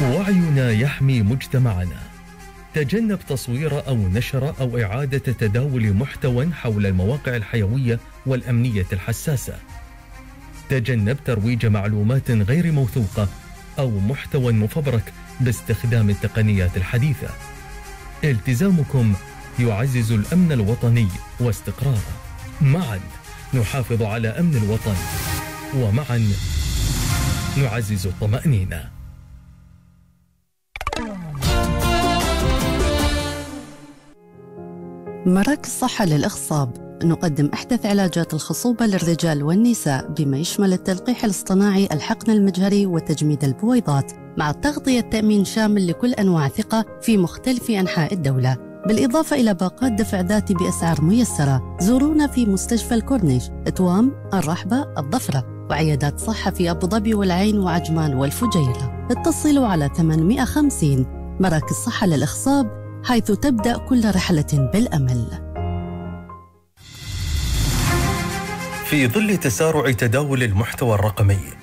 وعينا يحمي مجتمعنا. تجنب تصوير أو نشر أو إعادة تداول محتوى حول المواقع الحيوية والأمنية الحساسة. تجنب ترويج معلومات غير موثوقة أو محتوى مفبرك باستخدام التقنيات الحديثة. التزامكم يعزز الأمن الوطني واستقراره. معا نحافظ على أمن الوطن، ومعا نعزز الطمأنينة. مراكز صحة للإخصاب نقدم أحدث علاجات الخصوبة للرجال والنساء بما يشمل التلقيح الاصطناعي، الحقن المجهري وتجميد البويضات، مع التغطية التأمين شامل لكل أنواع ثقة في مختلف أنحاء الدولة، بالإضافة إلى باقات دفع ذاتي بأسعار ميسرة. زورونا في مستشفى الكورنيش، توام، الرحبة، الضفرة، وعيادات صحة في أبو ظبي والعين وعجمان والفجيرة. اتصلوا على 850. مراكز صحة للإخصاب، حيث تبدأ كل رحلة بالأمل. في ظل تسارع تداول المحتوى الرقمي،